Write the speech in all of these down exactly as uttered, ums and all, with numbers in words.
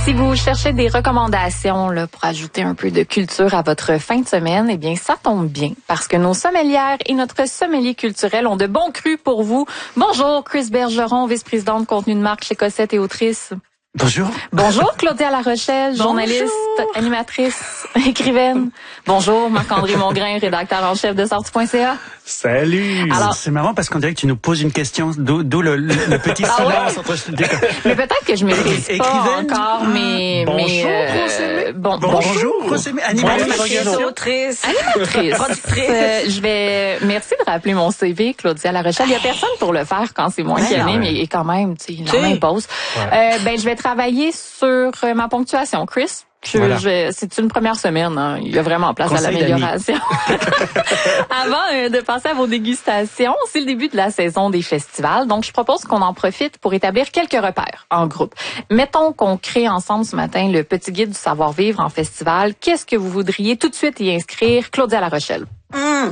Si vous cherchez des recommandations là, pour ajouter un peu de culture à votre fin de semaine, eh bien, ça tombe bien parce que nos sommelières et notre sommelier culturel ont de bons crus pour vous. Bonjour, Chris Bergeron, vice-présidente de contenu de marque chez Cossette et autrice. Bonjour. Bonjour, Claudia Larochelle, journaliste, Bonjour. Animatrice, écrivaine. Bonjour, Marc-André Mongrain, rédacteur en chef de sortie point c a. Salut. Alors, c'est marrant parce qu'on dirait que tu nous poses une question, d'où, d'où le, le, le petit ah silence ouais? entre... Mais peut-être que je maîtrise pas Écrivaine. encore, mais... Bonjour, mais, euh, Rosemée. bon, Bonjour, Rosemée. Animatrice. Autrice. Animatrice. Productrice. Euh, je vais... Merci de rappeler mon C V, Claudia Larochelle. Il y a personne pour le faire quand c'est moi qui anime, mais et quand même, tu sais, il en impose. Ouais. Euh, ben, je vais travailler sur euh, ma ponctuation, Chris. Je, voilà. je, c'est une première semaine. Hein. Il y a vraiment place Conseil à l'amélioration. Avant euh, de passer à vos dégustations, c'est le début de la saison des festivals. Donc, je propose qu'on en profite pour établir quelques repères en groupe. Mettons qu'on crée ensemble ce matin le petit guide du savoir-vivre en festival. Qu'est-ce que vous voudriez tout de suite y inscrire? Claudia Larochelle. Mmh.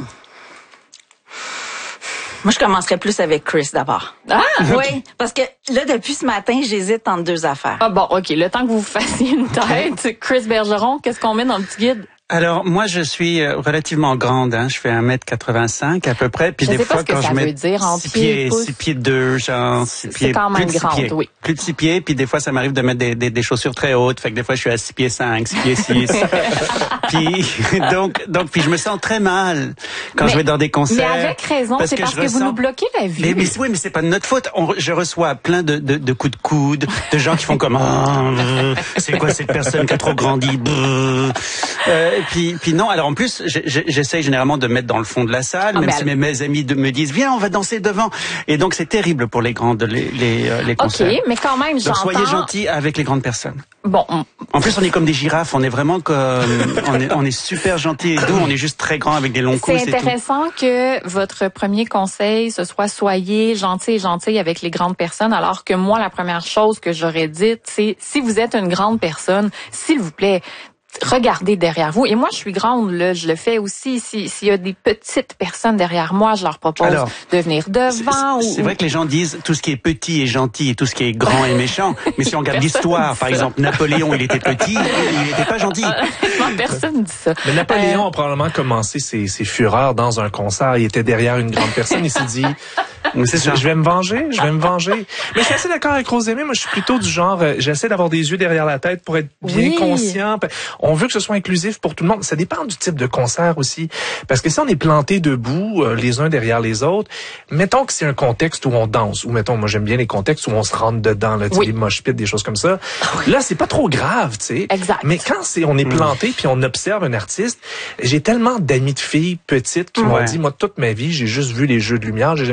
Moi, je commencerais plus avec Chris d'abord. Ah, oui. Parce que là, depuis ce matin, j'hésite entre deux affaires. Ah bon, OK. Le temps que vous fassiez une tête, Chris Bergeron, qu'est-ce qu'on met dans le petit guide? Alors, moi, je suis relativement grande, hein. Je fais un mètre quatre-vingt-cinq à peu près. Puis je des sais fois, pas ce que quand ça je mets veut dire en six pieds, pieds, six pieds deux, genre, six pieds. C'est quand même plus de grande, six pieds, oui. Plus de six pieds. Puis des fois, ça m'arrive de mettre des, des, des chaussures très hautes. Fait que des fois, je suis à six pieds cinq, six pieds six. Puis, donc, donc, puis je me sens très mal quand mais, je vais dans des concerts. Mais avec raison, c'est parce que, que vous nous bloquez la vue. Mais, mais oui, mais c'est pas de notre faute. On, je reçois plein de, de, de coups de coude, de gens qui font comme, oh, c'est quoi cette personne qui a trop grandi? Euh, et puis, puis non. Alors en plus, j'essaye généralement de me mettre dans le fond de la salle, oh, même si mes, mes amis de, me disent, viens, on va danser devant. Et donc c'est terrible pour les grandes, les, les, les concerts. Ok, mais quand même, j'entends. Donc soyez gentils avec les grandes personnes. Bon. On... En plus, on est comme des girafes. On est vraiment comme, on est, on est super gentils et doux. On est juste très grands avec des longs coups. C'est intéressant que votre premier conseil, ce soit soyez gentils et gentils avec les grandes personnes, alors que moi, la première chose que j'aurais dite, c'est si vous êtes une grande personne, s'il vous plaît, regardez derrière vous. Et moi, je suis grande, là, je le fais aussi. S'il si y a des petites personnes derrière moi, je leur propose Alors, de venir devant. C'est, c'est ou... vrai que les gens disent tout ce qui est petit est gentil et tout ce qui est grand est méchant. Mais si on regarde l'histoire, par exemple, Napoléon, il était petit, il n'était pas gentil. Honnêtement, personne dit ça. Mais Napoléon euh... a probablement commencé ses, ses fureurs dans un concert. Il était derrière une grande personne. Il s'est dit... C'est ça. Je vais me venger, je vais me venger. Mais je suis assez d'accord avec Rosemée. Moi, je suis plutôt du genre, euh, j'essaie d'avoir des yeux derrière la tête pour être bien oui. conscient. On veut que ce soit inclusif pour tout le monde. Ça dépend du type de concert aussi. Parce que si on est planté debout, euh, les uns derrière les autres, mettons que c'est un contexte où on danse, ou mettons, moi j'aime bien les contextes où on se rentre dedans, là, oui. des mosh pits, des choses comme ça. Oui. Là, c'est pas trop grave, tu sais. Exact. Mais quand c'est, on est planté puis on observe un artiste, j'ai tellement d'amis de filles petites qui ouais. m'ont dit, moi, toute ma vie, j'ai juste vu les jeux de lumière, j'ai